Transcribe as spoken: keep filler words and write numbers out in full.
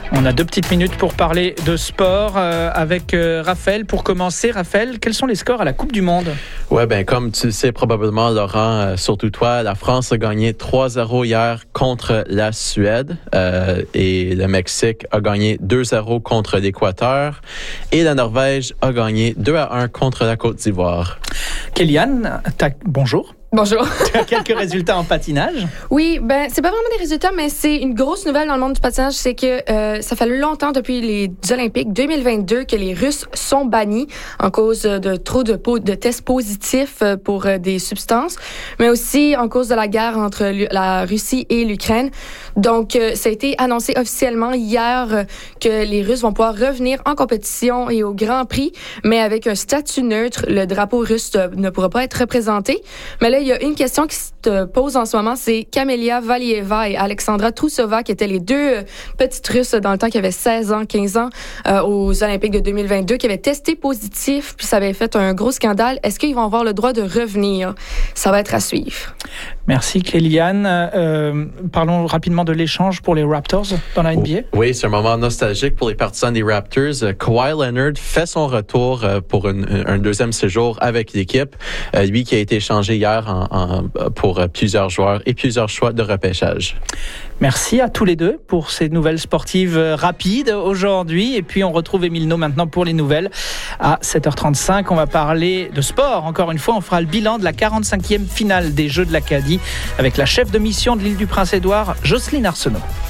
On a deux petites minutes pour parler de sport euh, avec euh, Raphaël. Pour commencer, Raphaël, quels sont les scores à la Coupe du Monde? Ouais, ben comme tu le sais probablement, Laurent, euh, surtout toi, la France a gagné trois zéro hier contre la Suède euh, et le Mexique a gagné deux zéro contre l'Équateur et la Norvège a gagné deux à un contre la Côte d'Ivoire. Kéliane, bonjour. Bonjour. Tu as quelques résultats en patinage? Oui, ben c'est pas vraiment des résultats, mais c'est une grosse nouvelle dans le monde du patinage, c'est que euh, ça fait longtemps depuis les Olympiques deux mille vingt-deux que les Russes sont bannis en cause de trop de, po- de tests positifs pour euh, des substances, mais aussi en cause de la guerre entre la Russie et l'Ukraine. Donc, euh, ça a été annoncé officiellement hier euh, que les Russes vont pouvoir revenir en compétition et au Grand Prix, mais avec un statut neutre. Le drapeau russe euh, ne pourra pas être représenté. Mais là, il y a une question qui se pose en ce moment, c'est Camelia Valieva et Alexandra Trusova, qui étaient les deux petites Russes dans le temps, qui avaient seize ans, quinze ans, euh, aux Olympiques de deux mille vingt-deux, qui avaient testé positif, puis ça avait fait un gros scandale. Est-ce qu'ils vont avoir le droit de revenir? Ça va être à suivre. Merci, Kéliane. Euh, parlons rapidement de l'échange pour les Raptors dans la N B A. Oui, c'est un moment nostalgique pour les partisans des Raptors. Kawhi Leonard fait son retour pour une, un deuxième séjour avec l'équipe. Euh, lui qui a été échangé hier en, en, pour plusieurs joueurs et plusieurs choix de repêchage. Merci à tous les deux pour ces nouvelles sportives rapides aujourd'hui. Et puis on retrouve Émile No maintenant pour les nouvelles à sept heures trente-cinq. On va parler de sport. Encore une fois, on fera le bilan de la quarante-cinquième finale des Jeux de l'Acadie avec la chef de mission de l'Île du Prince-Édouard, Jocelyne Arsenault.